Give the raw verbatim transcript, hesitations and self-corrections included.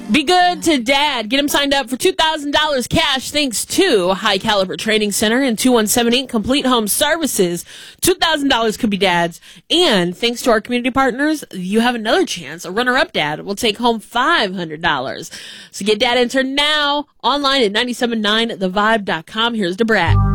Be good to Dad. Get him signed up for two thousand dollars cash thanks to High Caliber Training Center and two one seven eight Complete Home Services. two thousand dollars could be Dad's. And thanks to our community partners, you have another chance. A runner-up dad will take home five hundred dollars. So get Dad entered now online at nine seven nine the vibe dot com. Here's the brat.